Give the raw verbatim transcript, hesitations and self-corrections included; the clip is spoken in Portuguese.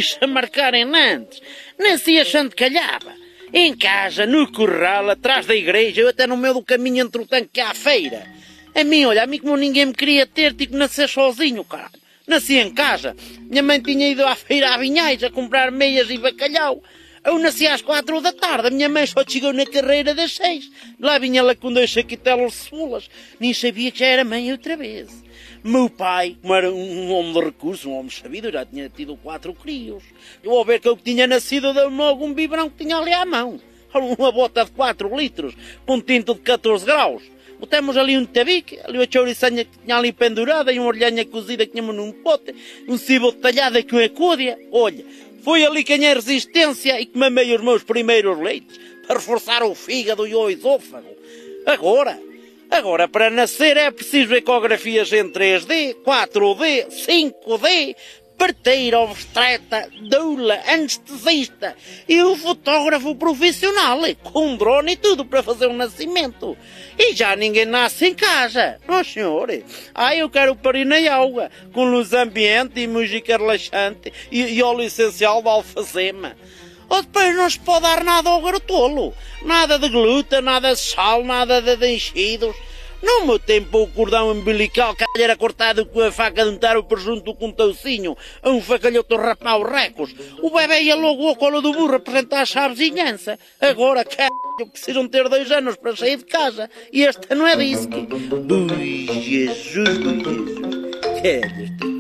bichos a marcarem antes. Nem se achando calhava. Em casa, no corral, atrás da igreja, eu até no meio do caminho entre o tanque e a feira. A mim, olha, a mim como ninguém me queria ter, tive que nascer sozinho, caralho. Nasci em casa. Minha mãe tinha ido à feira a Vinhais a comprar meias e bacalhau. Eu nasci às quatro da tarde, a minha mãe só chegou na carreira das seis. Lá vinha ela com dois saquitelos de cebolas. Nem sabia que já era mãe outra vez. Meu pai, como era um homem de recursos, um homem sabido, já tinha tido quatro crios. Eu, ao ver que eu tinha nascido, deu-me logo um biberão que tinha ali à mão. Uma bota de quatro litros, com tinto de catorze graus. Botamos ali um tabique, ali uma chouriçanha que tinha ali pendurada, e uma orelhanha cozida que tínhamos num pote, um cibo talhado com a cúdia. Olha, foi ali que ganhei resistência e que mamei os meus primeiros leites, para reforçar o fígado e o esôfago. Agora, agora para nascer é preciso ecografias em três D, quatro D, cinco D, parteira, obstetra, doula, anestesista e o fotógrafo profissional, com drone e tudo para fazer um nascimento. E já ninguém nasce em casa, não senhor. Ah, eu quero parir na água, com luz ambiente e música relaxante e, e óleo essencial de alfazema. Ou depois não se pode dar nada ao garotolo, nada de glúten, nada de sal, nada de, de enchidos. No meu tempo o cordão umbilical que era cortado com a faca de untar o presunto com toucinho, a um facalhoto rapar os recos. O bebê ia logo ao colo do burro apresentar a vizinhança. Agora, c****, precisam ter dois anos para sair de casa. E este não é disso. Ui, Jesus, ui, Jesus. Que é este?